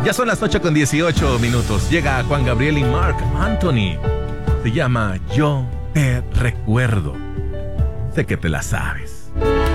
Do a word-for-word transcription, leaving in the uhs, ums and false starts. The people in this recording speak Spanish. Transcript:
Ya son las ocho con dieciocho minutos. Llega Juan Gabriel y Marc Anthony. Se llama Yo Te Recuerdo. Sé que te la sabes.